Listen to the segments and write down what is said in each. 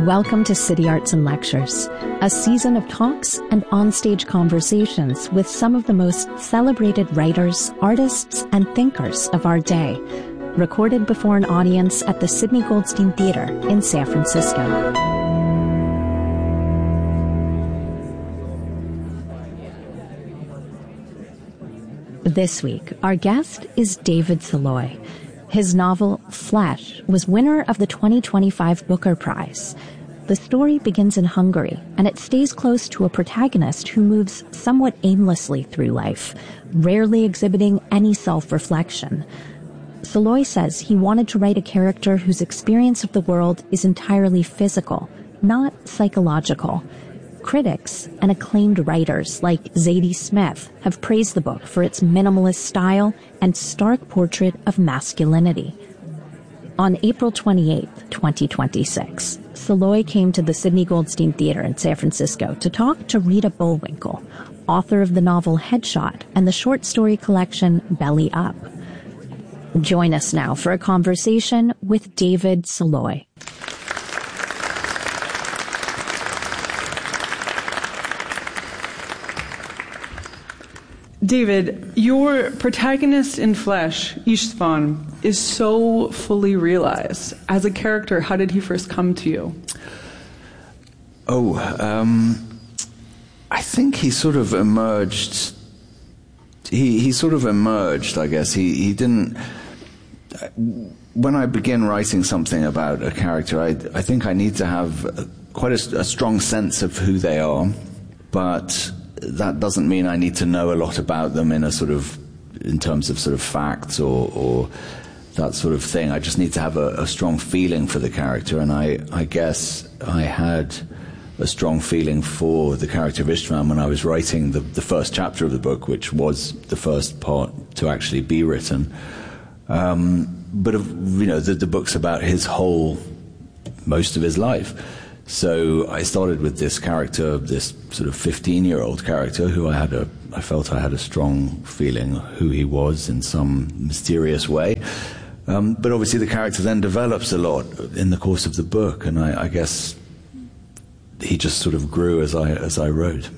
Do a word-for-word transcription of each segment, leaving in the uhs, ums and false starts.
Welcome to City Arts and Lectures, a season of talks and onstage conversations with some of the most celebrated writers, artists, and thinkers of our day, recorded before an audience at the Sidney Goldstein Theater in San Francisco. This week, our guest is David Saloy. His novel, Flesh, was winner of the twenty twenty-five Booker Prize. The story begins in Hungary, and it stays close to a protagonist who moves somewhat aimlessly through life, rarely exhibiting any self-reflection. Saloy says he wanted to write a character whose experience of the world is entirely physical, not psychological. Critics and acclaimed writers like Zadie Smith have praised the book for its minimalist style and stark portrait of masculinity. On April twenty-eighth, twenty twenty-six, Saloy came to the Sidney Goldstein Theater in San Francisco to talk to Rita Bullwinkle, author of the novel Headshot and the short story collection Belly Up. Join us now for a conversation with David Saloy. David, your protagonist in Flesh, István, is so fully realized. As a character, how did he first come to you? Oh, um, I think he sort of emerged. He he sort of emerged, I guess. He he didn't. When I begin writing something about a character, I I think I need to have a, quite a, a strong sense of who they are, but that doesn't mean I need to know a lot about them in a sort of, in terms of sort of facts or, or that sort of thing. I just need to have a, a strong feeling for the character, and I, I guess I had a strong feeling for the character of István when I was writing the, the first chapter of the book, which was the first part to actually be written. Um, but, you know, the, the book's about his whole, most of his life. So I started with this character, this sort of fifteen-year-old character who I had a, I felt I had a strong feeling who he was in some mysterious way. Um, but obviously the character then develops a lot in the course of the book, and I, I guess he just sort of grew as I as I wrote.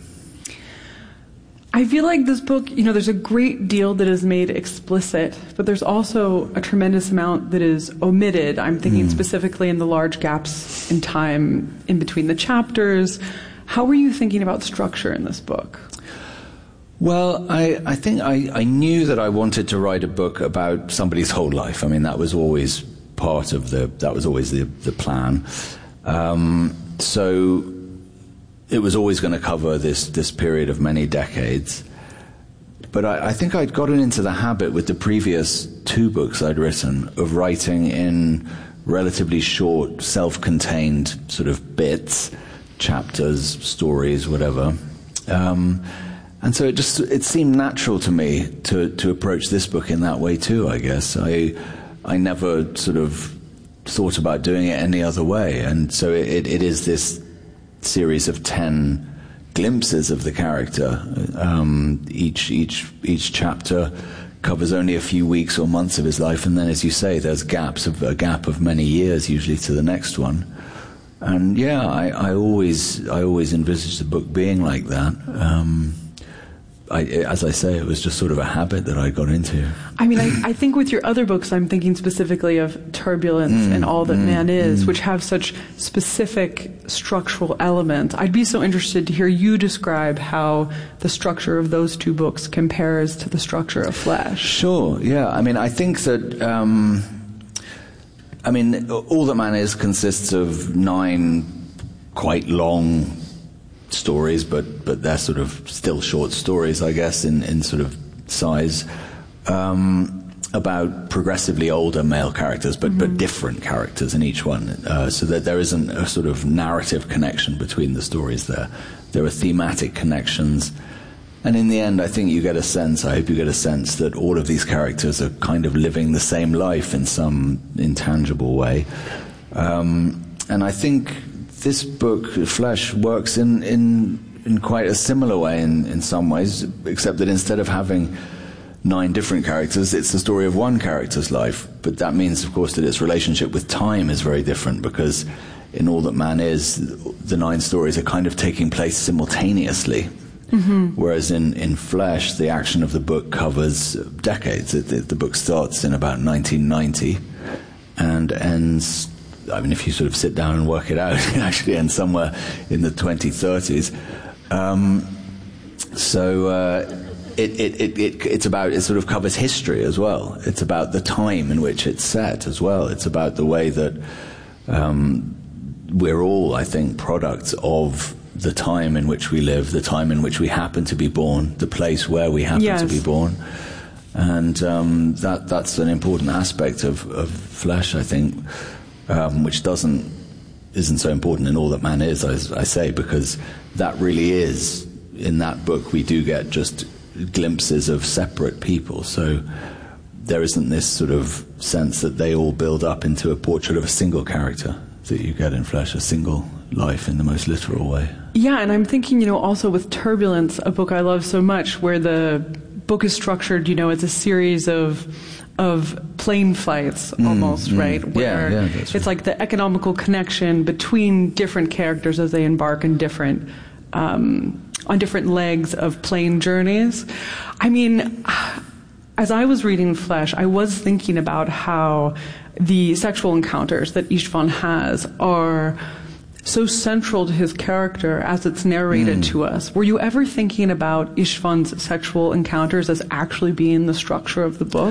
I feel like this book, you know, there's a great deal that is made explicit, but there's also a tremendous amount that is omitted. I'm thinking mm. specifically in the large gaps in time in between the chapters. How were you thinking about structure in this book? Well, I, I think I, I knew that I wanted to write a book about somebody's whole life. I mean, that was always part of the, that was always the, the plan. Um, so... It was always going to cover this, this period of many decades. But I, I think I'd gotten into the habit with the previous two books I'd written of writing in relatively short, self-contained sort of bits, chapters, stories, whatever. Um, and so it just, it seemed natural to me to, to approach this book in that way too, I guess. I, I never sort of thought about doing it any other way. And so it, it is this series of ten glimpses of the character. Um, each each each chapter covers only a few weeks or months of his life, and then, as you say, there's gaps of a gap of many years, usually to the next one. And yeah, I, I always I always envisaged the book being like that. Um, I, as I say, it was just sort of a habit that I got into. I mean, I, I think with your other books, I'm thinking specifically of Turbulence mm, and All That mm, Man Is, mm. which have such specific structural elements. I'd be so interested to hear you describe how the structure of those two books compares to the structure of Flesh. Sure, yeah. I mean, I think that... Um, I mean, All That Man Is consists of nine quite long stories, but but they're sort of still short stories, I guess, in, in sort of size, um, about progressively older male characters, but, mm-hmm. but different characters in each one, uh, so that there isn't a sort of narrative connection between the stories there. There are thematic connections, and in the end, I think you get a sense, I hope you get a sense, that all of these characters are kind of living the same life in some intangible way. Um, and I think this book, Flesh, works in, in, in quite a similar way in, in some ways, except that instead of having nine different characters, it's the story of one character's life. But that means, of course, that its relationship with time is very different, because in All That Man Is, the nine stories are kind of taking place simultaneously. Mm-hmm. Whereas in, in Flesh, the action of the book covers decades. It, it, the book starts in about nineteen ninety and ends, I mean, if you sort of sit down and work it out, it actually ends somewhere in the twenty thirties. Um, so uh, it, it, it, it, it's about, it sort of covers history as well. It's about the time in which it's set as well. It's about the way that um, we're all, I think, products of the time in which we live, the time in which we happen to be born, the place where we happen yes. to be born. And um, that that's an important aspect of, of Flesh, I think, um, which doesn't isn't so important in All That Man Is, as I say, because that really is, in that book, we do get just glimpses of separate people. So there isn't this sort of sense that they all build up into a portrait of a single character that you get in Flesh, a single life in the most literal way. Yeah, and I'm thinking, you know, also with Turbulence, a book I love so much, where the book is structured, you know, as a series of of plane flights almost, mm, right? Mm. Where yeah, yeah, that's it's right. like the economical connection between different characters as they embark in different um, on different legs of plane journeys. I mean, as I was reading Flesh, I was thinking about how the sexual encounters that Istvan has are so central to his character as it's narrated mm. to us. Were you ever thinking about Istvan's sexual encounters as actually being the structure of the book?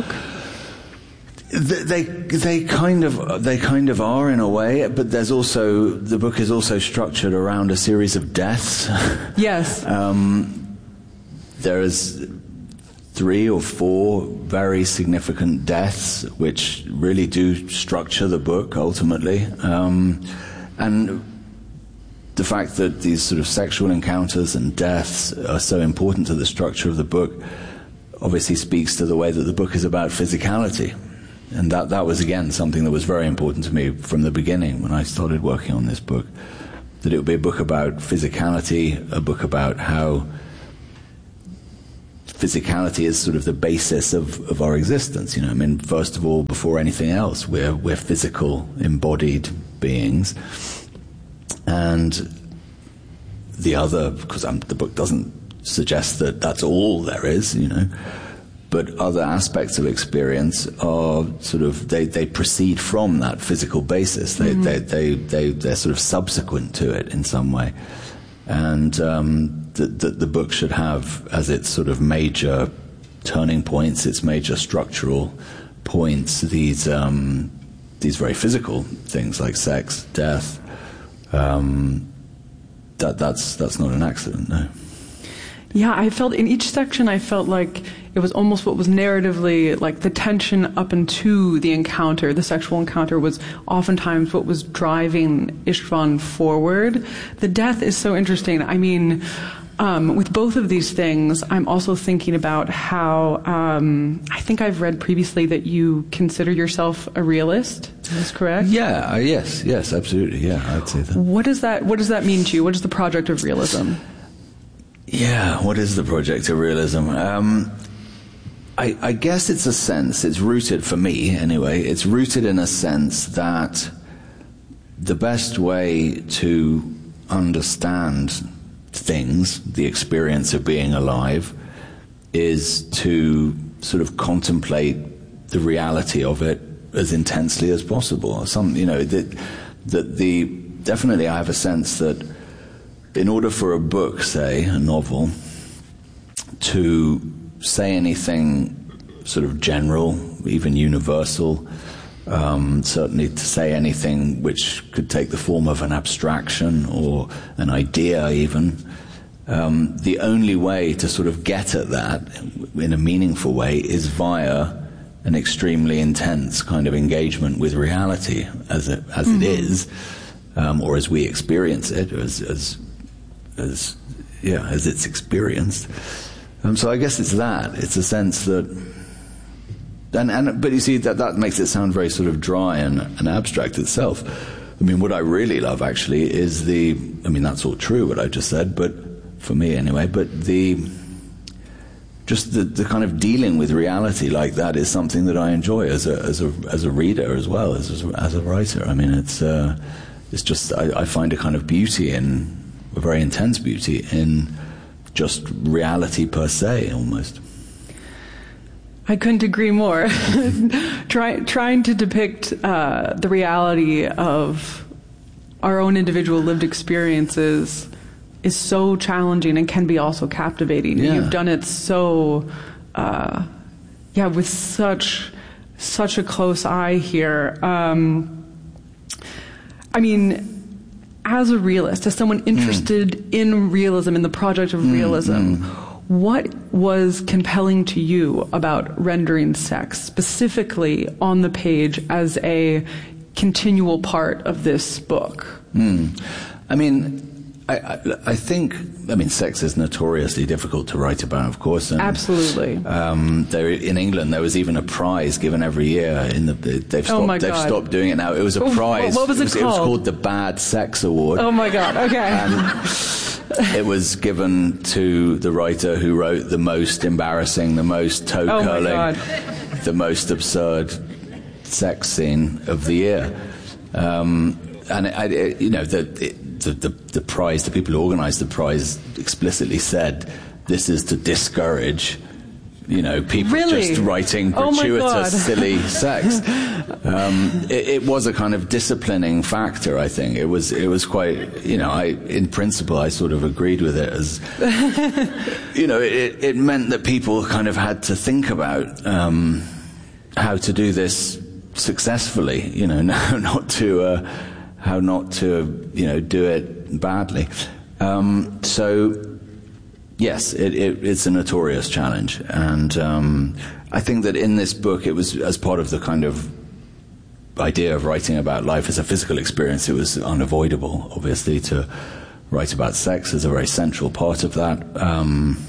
They they kind of they kind of are in a way, but there's also the book is also structured around a series of deaths. Yes. um, there's three or four very significant deaths, which really do structure the book ultimately, um, and the fact that these sort of sexual encounters and deaths are so important to the structure of the book obviously speaks to the way that the book is about physicality. And that, that was, again, something that was very important to me from the beginning when I started working on this book, that it would be a book about physicality, a book about how physicality is sort of the basis of, of our existence. You know, I mean, first of all, before anything else, we're, we're physical, embodied beings. And the other, because I'm, the book doesn't suggest that that's all there is, you know, but other aspects of experience are sort of, they, they proceed from that physical basis. They, mm-hmm. they, they, they, they're sort of subsequent to it in some way. And um, the, the, the book should have as its sort of major turning points, its major structural points, these, um, these very physical things like sex, death. Um, that that's that's not an accident, no. Yeah, I felt in each section, I felt like it was almost what was narratively like the tension up into the encounter. The sexual encounter was oftentimes what was driving Istvan forward. The death is so interesting. I mean, um, with both of these things, I'm also thinking about how um, I think I've read previously that you consider yourself a realist. Is this correct? Yeah. Uh, yes. Yes. Absolutely. Yeah. I'd say that. What does that What does that mean to you? What is the project of realism? Yeah. What is the project of realism? Um, I, I guess it's a sense. It's rooted for me anyway. It's rooted in a sense that the best way to understand things, the experience of being alive, is to sort of contemplate the reality of it as intensely as possible. Some, you know, that that the definitely I have a sense that in order for a book, say a novel, to say anything sort of general, even universal, um, certainly to say anything which could take the form of an abstraction or an idea even, um, the only way to sort of get at that in a meaningful way is via an extremely intense kind of engagement with reality as it, as mm-hmm. it is, um, or as we experience it, as, as, as, yeah, as it's experienced. Um, so I guess it's that. It's a sense that, and, and but you see that that makes it sound very sort of dry and, and abstract itself. I mean, what I really love actually is the, I mean, that's all true what I just said, but for me anyway, but the, just the, the kind of dealing with reality like that is something that I enjoy as a as a as a reader as well as as a, as a writer. I mean, it's uh, it's just I, I find a kind of beauty in a very intense beauty in just reality per se, almost. I couldn't agree more. Try, trying to depict uh, the reality of our own individual lived experiences is so challenging and can be also captivating. Yeah. You've done it so, uh, yeah, with such such a close eye here. Um, I mean, as a realist, as someone interested mm. in realism, in the project of mm, realism, mm. what was compelling to you about rendering sex, specifically on the page, as a continual part of this book? Mm. I mean, I, I, I think, I mean, sex is notoriously difficult to write about, of course. And, Absolutely. Um, there, in England, there was even a prize given every year. In the, they've stopped, oh my they've God. stopped doing it now. It was a prize. What was it, it was, called? It was called the Bad Sex Award. Oh my God, okay. And it was given to the writer who wrote the most embarrassing, the most toe-curling, oh the most absurd sex scene of the year. Um, and, it, it, you know, the, it, the, the, the prize, the people who organised the prize explicitly said, this is to discourage, you know, people really? just writing gratuitous, oh silly sex. Um, it, it was a kind of disciplining factor, I think. It was, it was quite, you know, I, in principle, I sort of agreed with it as, you know, it, it meant that people kind of had to think about um, how to do this successfully, you know, not to, uh, how not to, you know, do it badly. Um, so, yes, it, it, it's a notorious challenge, and um, I think that in this book, it was as part of the kind of idea of writing about life as a physical experience. It was unavoidable, obviously, to write about sex as a very central part of that. Um,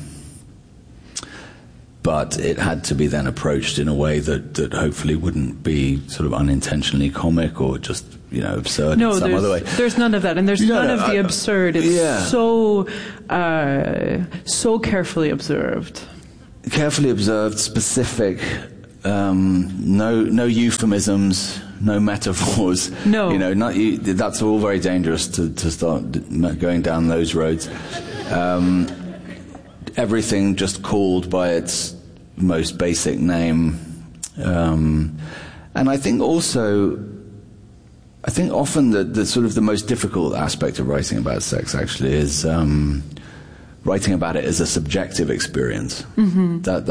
But it had to be then approached in a way that, that hopefully wouldn't be sort of unintentionally comic or just, you know, absurd no, in some other way. There's none of that, and there's no, none no, of the I, absurd. It's yeah. so, uh, so carefully observed. Carefully observed, specific, um, no, no euphemisms, no metaphors. No. You know, not, you, that's all very dangerous to, to start going down those roads. Um, everything just called by its most basic name. Um, and I think also, I think often the, the sort of the most difficult aspect of writing about sex actually is um, writing about it as a subjective experience. Mm-hmm. That